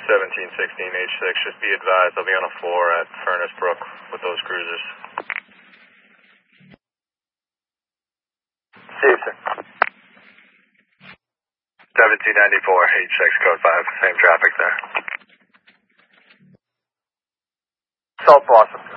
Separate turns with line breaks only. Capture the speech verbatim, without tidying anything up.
seventeen sixteen H six, just be advised I'll be on a floor at Furnace Brook with those cruisers.
See you, sir.
seventeen ninety-four H six, code five, same traffic there.
Salt Blossom.